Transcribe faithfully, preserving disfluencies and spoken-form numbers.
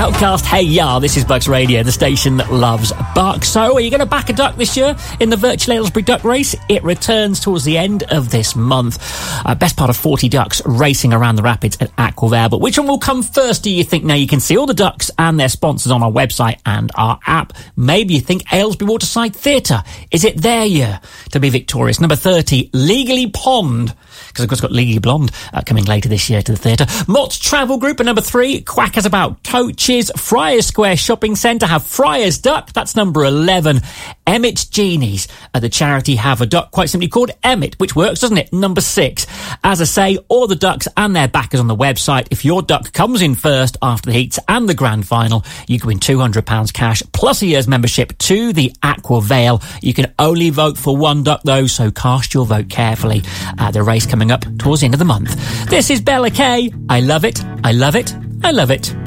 Outcast, Hey Ya, this is Bucks Radio, the station that loves Bucks. So, are you going to back a duck this year in the Virtual Aylesbury Duck Race? It returns towards the end of this month. Uh, best part of forty ducks racing around the rapids at Aqua Vale. But which one will come first, do you think? Now, you can see all the ducks and their sponsors on our website and our app. Maybe you think Aylesbury Waterside Theatre. Is it their year to be victorious? Number thirty, Legally Pond, because of course got Legally Blonde uh, coming later this year to the theatre. Mott's Travel Group at number three, Quackers About Coaches. Friars Square Shopping Centre have Friars Duck, that's number eleven. Emmett's Genies at the charity have a duck quite simply called Emmett, which works, doesn't it? Number six. As I say, all the ducks and their backers on the website. If your duck comes in first after the heats and the grand final, you can win two hundred pounds cash plus a year's membership to the Aqua Vale. You can only vote for one duck though, so cast your vote carefully. Uh, the race coming up towards the end of the month. This is Bella Kay. I love it. I love it. I love it.